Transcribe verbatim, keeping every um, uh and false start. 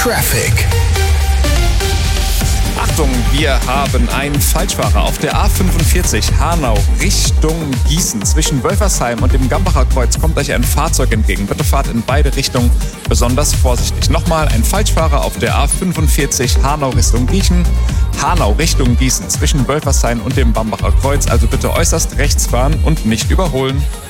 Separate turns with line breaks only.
Traffic.
Achtung, wir haben einen Falschfahrer auf der A fünfundvierzig Hanau Richtung Gießen. Zwischen Wölfersheim und dem Gambacher Kreuz kommt euch ein Fahrzeug entgegen. Bitte fahrt in beide Richtungen besonders vorsichtig. Nochmal, ein Falschfahrer auf der A fünfundvierzig Hanau Richtung Gießen. Hanau Richtung Gießen zwischen Wölfersheim und dem Gambacher Kreuz. Also bitte äußerst rechts fahren und nicht überholen.